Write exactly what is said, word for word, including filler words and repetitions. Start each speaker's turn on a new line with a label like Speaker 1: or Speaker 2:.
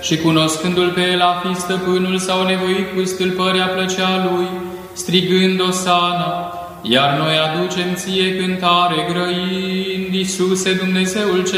Speaker 1: și cunoscându-l pe el a fi stăpânul s-au nevoit cu stâlpări a plăcea lui, strigând Osana, iar noi aducem ție cântare grăind, Iisuse Dumnezeul cel